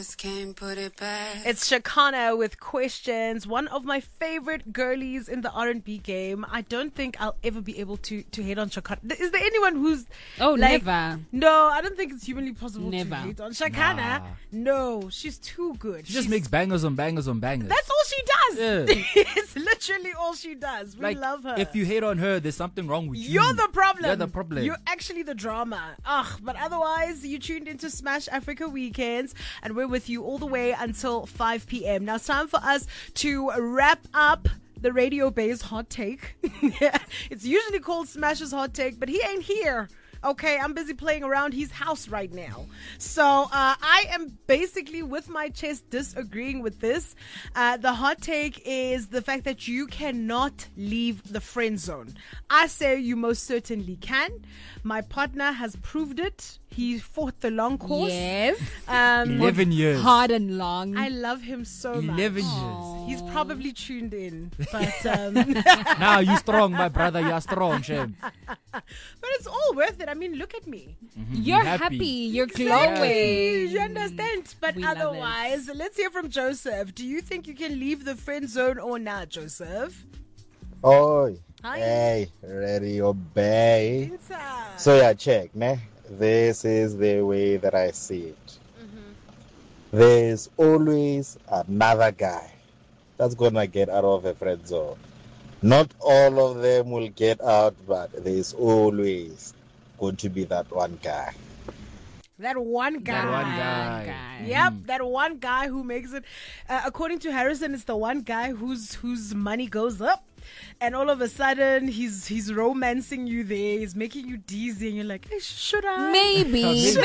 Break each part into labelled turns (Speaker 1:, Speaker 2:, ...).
Speaker 1: Can't put it back.
Speaker 2: It's Shakana with Questions, one of my favorite girlies in the R&B game. I don't think I'll ever be able to hate on Shakana. Is there anyone who's
Speaker 3: never?
Speaker 2: No, I don't think it's humanly possible
Speaker 3: Never.
Speaker 2: to hate on Shakana.
Speaker 4: Nah.
Speaker 2: No, she's too good.
Speaker 4: She just makes bangers on bangers on bangers.
Speaker 2: That's all she does.
Speaker 4: Yeah.
Speaker 2: It's literally all she does. We love her.
Speaker 4: If you hate on her, there's something wrong with you.
Speaker 2: You're the problem.
Speaker 4: You're the problem.
Speaker 2: You're actually the drama. But otherwise, you tuned into Smash Africa Weekends, and we're with you all the way until 5 p.m. Now it's time for us to wrap up the Radio Bay's Hot Take. It's usually called Smash's Hot Take, but he ain't here. Okay, I'm busy playing around his house right now. So I am basically with my chest disagreeing with this. The hot take is the fact that you cannot leave the friend zone. I say you most certainly can. My partner has proved it. He fought the long course.
Speaker 3: Yes.
Speaker 4: 11 years.
Speaker 3: Hard and long.
Speaker 2: I love him so
Speaker 4: 11
Speaker 2: much.
Speaker 4: years.
Speaker 2: He's probably tuned in. But
Speaker 4: Now you strong, my brother. You're strong, Shem.
Speaker 2: but it's all worth it. I mean, look at me.
Speaker 3: You're happy. You're glowing.
Speaker 2: You understand? But
Speaker 3: We love it.
Speaker 2: otherwise, let's hear from Joseph. Do you think you can leave the friend zone or not, Joseph?
Speaker 5: Oi.
Speaker 2: Hi.
Speaker 5: Hey, Radio Bay.
Speaker 2: Inside.
Speaker 5: So yeah, check, ne? This is the way that I see it. There's always another guy that's gonna get out of a friend zone. Not all of them will get out, but there's always going to be that one guy.
Speaker 2: That one guy.
Speaker 4: That one guy.
Speaker 2: Yep, that one guy who makes it. According to Harrison, it's the one guy whose money goes up, and all of a sudden he's romancing you there. He's making you dizzy, and you're like, hey, should I?
Speaker 3: Maybe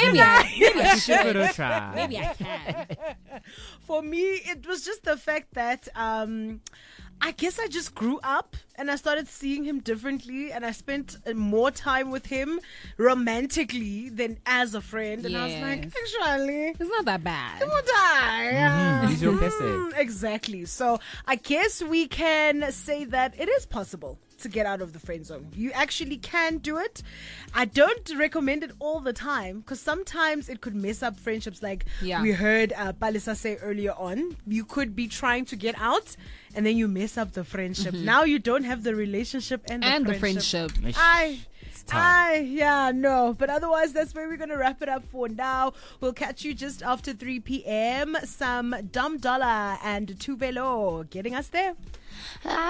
Speaker 3: I can.
Speaker 2: For me, it was just the fact that I guess I just grew up and I started seeing him differently, and I spent more time with him romantically than as a friend. And I was like,
Speaker 3: Yes.
Speaker 2: actually,
Speaker 3: It's not that bad.
Speaker 2: would I?
Speaker 4: He's your person.
Speaker 2: Exactly. So I guess we can say that it is possible to get out of the friend zone. You actually can do it. I don't recommend it all the time because sometimes it could mess up friendships. Like we heard Palisa say earlier on, you could be trying to get out and then you mess up the friendship. Now you don't have the relationship and the friendship. But otherwise, that's where we're going to wrap it up for now. We'll catch you just after 3 p.m. Some Dumb Dollar and Tuvelo getting us there.